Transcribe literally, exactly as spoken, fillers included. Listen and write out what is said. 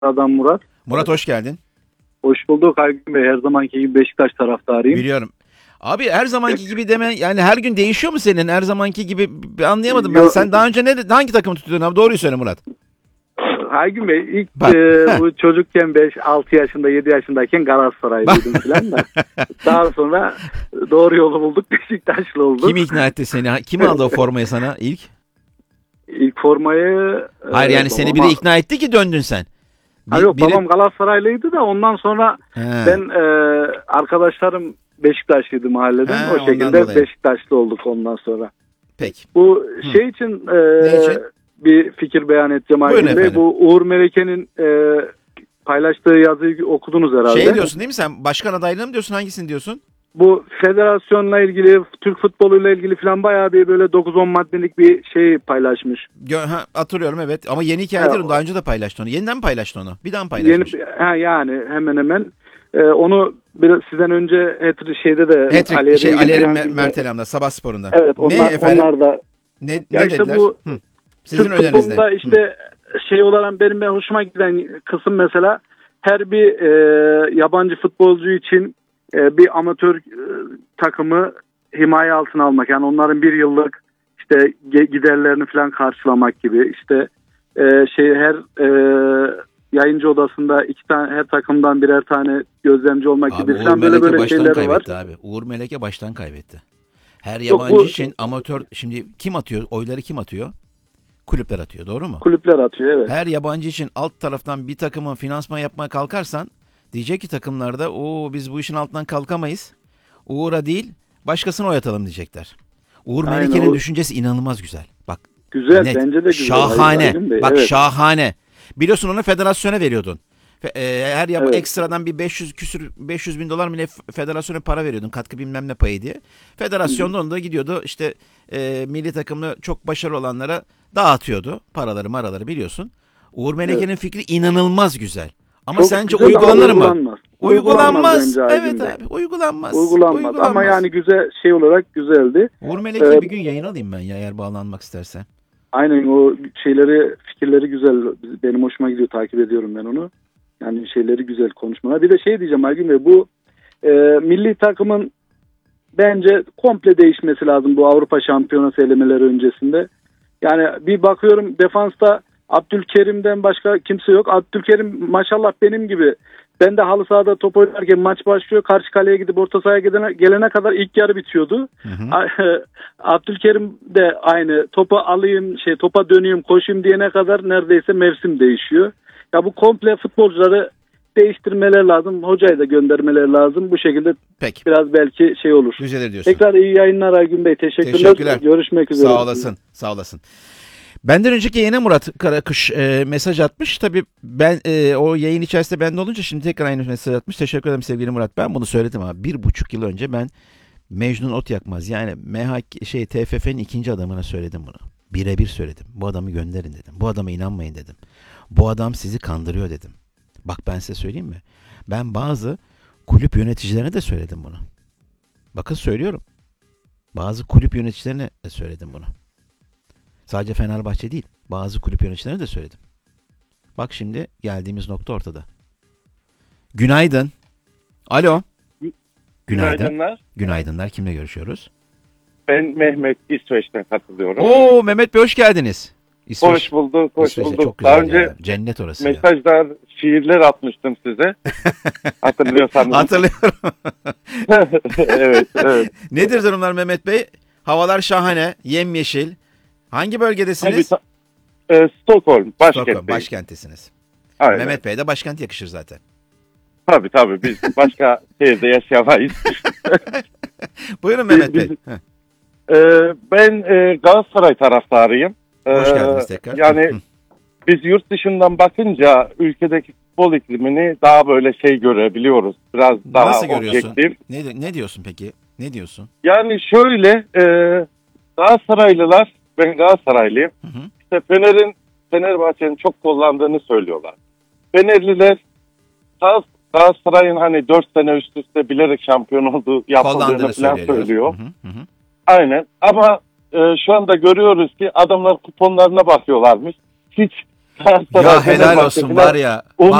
Adam Murat. Murat hoş geldin. Hoş bulduk Aygün Bey. Her zamanki gibi Beşiktaş taraftarıyım. Biliyorum. Abi her zamanki gibi deme, yani her gün değişiyor mu senin? Her zamanki gibi bir anlayamadım ben. Yok. Sen daha önce ne hangi takımı tutuyordun abi? Doğruyu söyle Murat. Aygün Bey ilk Bak. e, bu çocukken beş altı yaşında yedi yaşındayken Galatasaraylıydım falan da. Daha sonra doğru yolu bulduk, Beşiktaşlı olduk. Kim ikna etti seni? Kim aldı o formayı sana ilk? İlk formayı... Hayır e, yani seni babama... biri ikna etti ki döndün sen. Bir, Ha yok biri... babam Galatasaraylıydı da ondan sonra He. ben e, arkadaşlarım Beşiktaşlıydı mahalleden. He, o ondan şekilde dolayı. Beşiktaşlı olduk ondan sonra. Peki. Bu Hı. şey için, e, Ne için? bir fikir beyan edeceğim Buyurun Aygün Bey. efendim. Bu Uğur Meleke'nin e, paylaştığı yazıyı okudunuz herhalde. Şey diyorsun değil mi sen? Başkan adaylığı mı diyorsun? Hangisini diyorsun? Bu federasyonla ilgili, Türk futboluyla ilgili falan bayağı bir böyle dokuz on maddelik bir şey paylaşmış. Gö- ha, hatırlıyorum evet. Ama yeni hikaye değil. Ha, Daha önce de paylaştı onu. Yeniden mi paylaştı onu? Bir daha mı paylaşmış? Yeni, ha, yani hemen hemen. E, onu biraz sizden önce Hattrick şeyde de Hattrick, Ali'ye şey, de Ali ilgilen- Erim Mertelam'da, Sabah Spor'unda. Evet onlar, ne efendim? onlar da Ne, ya ne işte dediler? bu Hı. Sizin Türk önerinizde. futbolunda işte şey olarak benim ben hoşuma giden kısım mesela her bir e, yabancı futbolcu için e, bir amatör e, takımı himaye altına almak. Yani onların bir yıllık işte ge- giderlerini falan karşılamak gibi işte e, şey her e, yayıncı odasında iki tane her takımdan birer tane gözlemci olmak Abi gibi Uğur falan böyle Meleke böyle baştan şeyler var. kaybetti abi. Uğur Meleke baştan kaybetti. Her Yok, yabancı bu- için amatör, şimdi kim atıyor? Oyları kim atıyor? Kulüpler atıyor, doğru mu? Kulüpler atıyor, evet. Her yabancı için alt taraftan bir takımın finansman yapmaya kalkarsan diyecek ki takımlarda o biz bu işin altından kalkamayız. Uğur'a değil başkasına oy atalım diyecekler. Uğur Aynen, Meleke'nin o- düşüncesi inanılmaz güzel. Bak Güzel, net, bence de güzel. şahane. Aygün Bey, Bak evet. şahane. Biliyorsun onu federasyona veriyordun. Fe- e, her yap Evet. ekstradan bir beş yüz küsür beş yüz bin dolar mı ne f- federasyona para veriyordun, katkı bilmem ne payı diye. Federasyonda onu da gidiyordu işte e, milli takımda çok başarılı olanlara dağıtıyordu paraları maraları, biliyorsun. Uğur Meleke'nin Evet. fikri inanılmaz güzel. Ama Çok sence güzel ama uygulanır mı? uygulanmaz. Uygulanmaz. bence Aygün Evet Bey. abi uygulanmaz. Uygulanmaz. Ama yani güzel şey olarak güzeldi. Uğur Meleke'yi Ee, bir gün yayın alayım ben ya, eğer bağlanmak istersen. Aynen, o şeyleri, fikirleri güzel. Benim hoşuma gidiyor, takip ediyorum ben onu. Yani şeyleri güzel, konuşmalar. Bir de şey diyeceğim Aygün Bey, bu e, milli takımın bence komple değişmesi lazım bu Avrupa Şampiyonası elemeleri öncesinde. Yani bir bakıyorum defansta Abdülkerim'den başka kimse yok. Abdülkerim maşallah benim gibi. Ben de halı sahada top oynarken maç başlıyor. Karşı kaleye gidip orta sahaya gelene, gelene kadar ilk yarı bitiyordu. Hı hı. Abdülkerim de aynı. Topa alayım, şey topa döneyim, koşayım diyene kadar neredeyse mevsim değişiyor. Ya bu komple futbolcuları değiştirmeler lazım. Hocayı da göndermeler lazım. Bu şekilde Peki. biraz belki şey olur. Düzelir diyorsun. Tekrar iyi yayınlar Aygün Bey. Teşekkürler. Teşekkürler. Görüşmek üzere. Sağ olasın. Sağ olasın. Benden önceki yayına Murat Karakış e, mesaj atmış. Tabii ben e, o yayın içerisinde bende olunca şimdi tekrar aynı mesaj atmış. Teşekkür ederim sevgili Murat. Ben bunu söyledim abi. Bir buçuk yıl önce ben Mecnun Otyakmaz, yani M H K, şey T F F'nin ikinci adamına söyledim bunu. Birebir söyledim. Bu adamı gönderin dedim. Bu adama inanmayın dedim. Bu adam sizi kandırıyor dedim. Bak ben size söyleyeyim mi? Ben bazı kulüp yöneticilerine de söyledim bunu. Bakın söylüyorum. Bazı kulüp yöneticilerine de söyledim bunu. Sadece Fenerbahçe değil, bazı kulüp yöneticilerine de söyledim. Bak şimdi geldiğimiz nokta ortada. Günaydın. Alo. Günaydın. Günaydınlar. Günaydınlar. Kimle görüşüyoruz? Ben Mehmet, İsveç'ten katılıyorum. Oo Mehmet Bey hoş geldiniz. İsveç. Hoş bulduk, hoş İsveç'te bulduk. çok güzel Daha ya. önce Cennet orası ya. mesajlar, şiirler atmıştım size. Hatırlıyorsanız. Hatırlıyorum. evet, evet. Nedir durumlar Mehmet Bey? Havalar şahane, yemyeşil. Hangi Tabii, bölgedesiniz? ta- e, Stockholm, başkentteyim. Stockholm, başkentisiniz. Aynen. Mehmet Bey'e de başkent yakışır zaten. Tabii tabii, biz başka şehirde yaşayamayız. Buyurun Mehmet Biz- Bey. Heh. E, ben e, Galatasaray taraftarıyım. E, Hoş geldiniz tekrar. Yani Hı. biz yurt dışından bakınca ülkedeki futbol iklimini daha böyle şey görebiliyoruz. Biraz daha Nasıl görüyorsun? objektif. Ne, ne diyorsun peki? Ne diyorsun? Yani şöyle, e, Galatasaraylılar, ben Galatasaraylıyım. Hı hı. İşte Fener'in, Fenerbahçe'nin çok kullandığını söylüyorlar. Fenerliler Galatasaray'ın hani dört sene üst üste bilerek şampiyon olduğu yapıldığını Kullandığını falan söylüyor. söylüyor. Hı hı, hı hı. Aynen, ama e, şu anda görüyoruz ki adamlar kuponlarına bakıyorlarmış. Hiç Galatasaray, Ya helal Fenerbahçe olsun falan var ya.